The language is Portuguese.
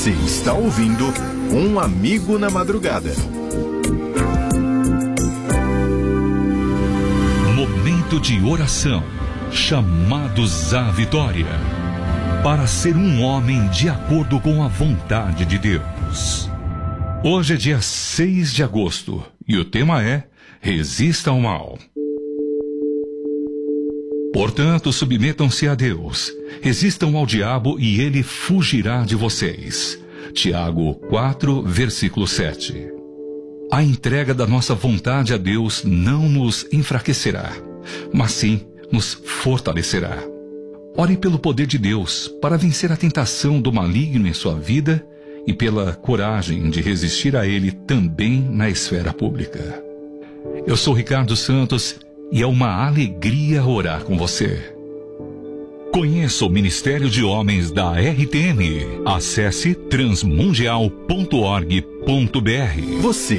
Você está ouvindo Um Amigo na Madrugada. Momento de oração, chamados à vitória, para ser um homem de acordo com a vontade de Deus. Hoje é dia 6 de agosto e o tema é Resista ao Mal. Portanto, submetam-se a Deus, resistam ao diabo e ele fugirá de vocês. Tiago 4, versículo 7. A entrega da nossa vontade a Deus não nos enfraquecerá, mas sim nos fortalecerá. Ore pelo poder de Deus para vencer a tentação do maligno em sua vida e pela coragem de resistir a ele também na esfera pública. Eu sou Ricardo Santos e é uma alegria orar com você. Conheça o Ministério de Homens da RTM. Acesse transmundial.org.br. Você